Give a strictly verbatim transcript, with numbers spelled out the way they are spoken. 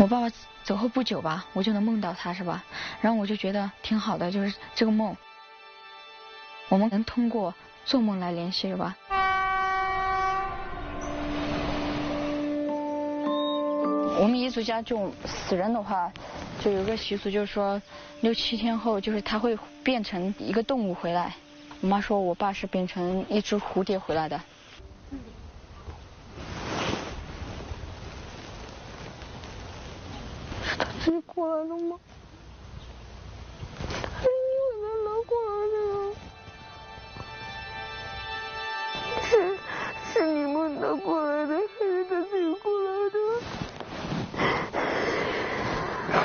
我爸爸走后不久吧，我就能梦到他，是吧？然后我就觉得挺好的，就是这个梦，我们能通过做梦来联系，是吧？我们彝族家就死人的话，就有个习俗，就是说六七天后，就是他会变成一个动物回来。我妈说我爸是变成一只蝴蝶回来的。是他自己过来的吗？